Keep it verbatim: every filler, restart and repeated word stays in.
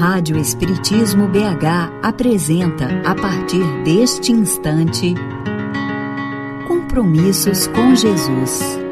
Rádio Espiritismo B H apresenta, a partir deste instante, Compromissos com Jesus.